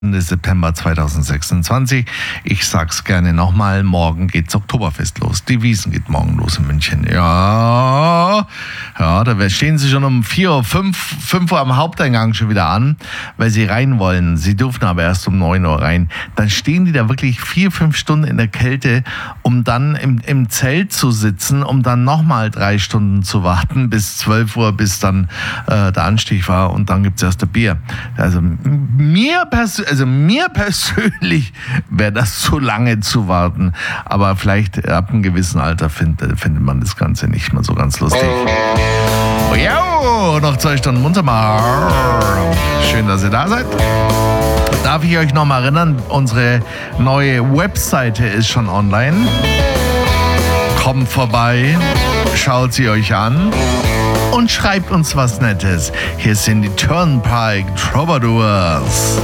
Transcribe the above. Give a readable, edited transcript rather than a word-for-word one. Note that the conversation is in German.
September 2026. Ich sag's gerne nochmal, morgen geht's Oktoberfest los. Die Wiesn geht morgen los in München. Ja, da stehen sie schon um 4 Uhr, 5 Uhr am Haupteingang schon wieder an, weil sie rein wollen. Sie durften aber erst um 9 Uhr rein. Dann stehen die da wirklich 4-5 Stunden in der Kälte, um dann im Zelt zu sitzen, um dann nochmal 3 Stunden zu warten bis 12 Uhr, bis dann der Anstieg war und dann gibt's erst ein Bier. Also mir persönlich wäre das zu lange zu warten. Aber vielleicht ab einem gewissen Alter findet man das Ganze nicht mehr so ganz lustig. Oh ja, noch 2 Stunden Muntermar. Schön, dass ihr da seid. Darf ich euch noch mal erinnern, unsere neue Webseite ist schon online. Kommt vorbei, schaut sie euch an und schreibt uns was Nettes. Hier sind die Turnpike Troubadours.